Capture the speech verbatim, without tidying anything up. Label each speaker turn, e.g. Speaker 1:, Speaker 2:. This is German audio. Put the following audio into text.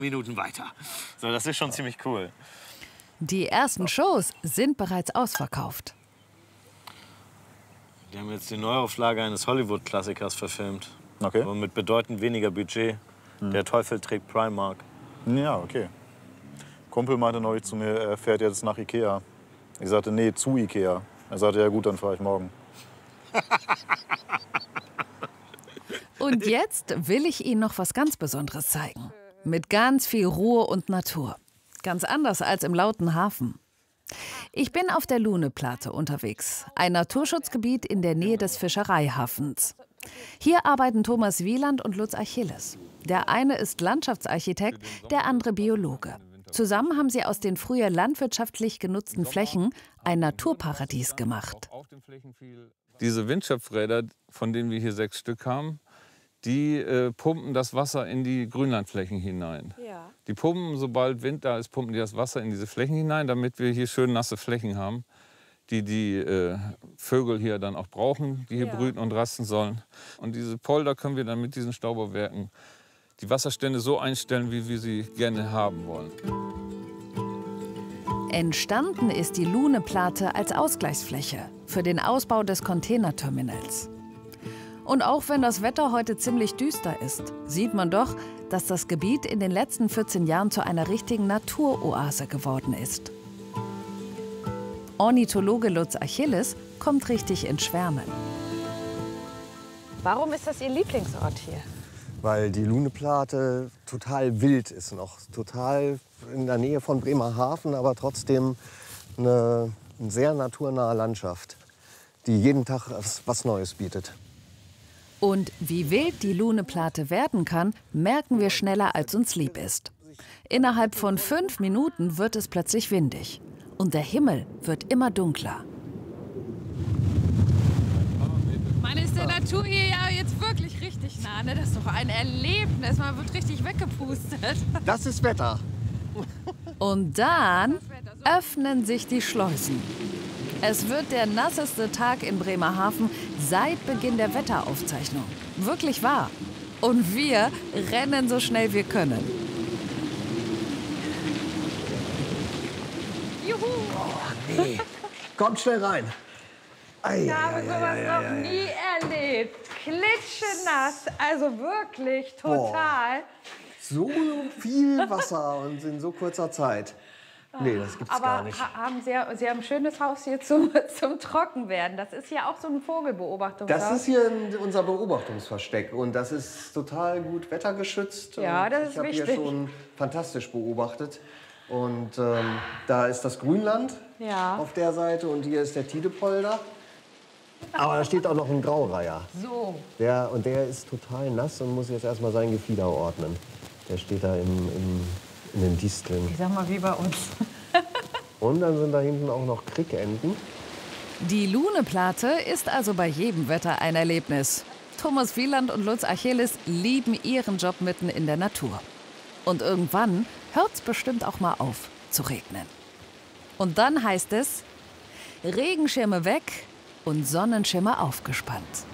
Speaker 1: Minuten weiter.
Speaker 2: So, das ist schon ziemlich cool.
Speaker 3: Die ersten Shows sind bereits ausverkauft.
Speaker 2: Die haben jetzt die Neuauflage eines Hollywood-Klassikers verfilmt.
Speaker 4: Okay.
Speaker 2: Aber mit bedeutend weniger Budget.
Speaker 4: Hm.
Speaker 2: Der Teufel trägt Primark.
Speaker 4: Ja, okay. Kumpel meinte neulich zu mir, er fährt jetzt nach Ikea. Ich sagte, nee, zu Ikea. Er sagte, ja gut, dann fahre ich morgen.
Speaker 3: Und jetzt will ich Ihnen noch was ganz Besonderes zeigen. Mit ganz viel Ruhe und Natur. Ganz anders als im lauten Hafen. Ich bin auf der Luneplate unterwegs, ein Naturschutzgebiet in der Nähe des Fischereihafens. Hier arbeiten Thomas Wieland und Lutz Achilles. Der eine ist Landschaftsarchitekt, der andere Biologe. Zusammen haben sie aus den früher landwirtschaftlich genutzten Flächen ein Naturparadies gemacht.
Speaker 5: Diese Windschöpfräder, von denen wir hier sechs Stück haben, die äh, pumpen das Wasser in die Grünlandflächen hinein. Ja. Die pumpen, sobald Wind da ist, pumpen die das Wasser in diese Flächen hinein, damit wir hier schön nasse Flächen haben, die die äh, Vögel hier dann auch brauchen, die hier ja. brüten und rasten sollen. Und diese Polder können wir dann mit diesen Staubauwerken die Wasserstände so einstellen, wie wir sie gerne haben wollen.
Speaker 3: Entstanden ist die Luneplate als Ausgleichsfläche für den Ausbau des Containerterminals. Und auch wenn das Wetter heute ziemlich düster ist, sieht man doch, dass das Gebiet in den letzten vierzehn Jahren zu einer richtigen Naturoase geworden ist. Ornithologe Lutz Achilles kommt richtig ins Schwärmen.
Speaker 6: Warum ist das Ihr Lieblingsort hier?
Speaker 7: Weil die Luneplate total wild ist, noch total in der Nähe von Bremerhaven, aber trotzdem eine, eine sehr naturnahe Landschaft, die jeden Tag was, was Neues bietet.
Speaker 3: Und wie wild die Luneplate werden kann, merken wir schneller, als uns lieb ist. Innerhalb von fünf Minuten wird es plötzlich windig. Und der Himmel wird immer dunkler.
Speaker 6: Man ist der Natur hier ja jetzt wirklich richtig nah. Ne? Das ist doch ein Erlebnis. Man wird richtig weggepustet.
Speaker 7: Das ist Wetter.
Speaker 3: Und dann öffnen sich die Schleusen. Es wird der nasseste Tag in Bremerhaven seit Beginn der Wetteraufzeichnung. Wirklich wahr. Und wir rennen so schnell wir können.
Speaker 6: Juhu!
Speaker 7: Oh, nee. Kommt schnell rein. Ei,
Speaker 6: Ich habe
Speaker 7: ei,
Speaker 6: sowas
Speaker 7: ei, ei,
Speaker 6: noch
Speaker 7: ei,
Speaker 6: nie erlebt. Klitschenass, also wirklich total.
Speaker 7: So viel Wasser und in so kurzer Zeit. Nee, das gibt's
Speaker 6: Aber
Speaker 7: gar nicht.
Speaker 6: ha- haben Sie, Sie haben ein schönes Haus hier zum, zum Trockenwerden. Das ist ja auch so ein Vogelbeobachtungshaus.
Speaker 7: Das ist hier ein- unser Beobachtungsversteck und das ist total gut wettergeschützt.
Speaker 6: Ja,
Speaker 7: und
Speaker 6: das ist
Speaker 7: ich habe hier
Speaker 6: wichtig.
Speaker 7: schon fantastisch beobachtet. Und ähm, da ist das Grünland
Speaker 6: Ja.
Speaker 7: auf der Seite und hier ist der Tidepolder. Aber da steht auch noch ein Graureiher.
Speaker 6: So.
Speaker 7: Der, und der ist total nass und muss jetzt erstmal sein Gefieder ordnen. Der steht da im, im, in den Disteln.
Speaker 6: Ich sag mal, wie bei uns.
Speaker 7: Und dann sind da hinten auch noch Krickenten.
Speaker 3: Die Luneplate ist also bei jedem Wetter ein Erlebnis. Thomas Wieland und Lutz Achilles lieben ihren Job mitten in der Natur. Und irgendwann hört's bestimmt auch mal auf zu regnen. Und dann heißt es, Regenschirme weg und Sonnenschirme aufgespannt.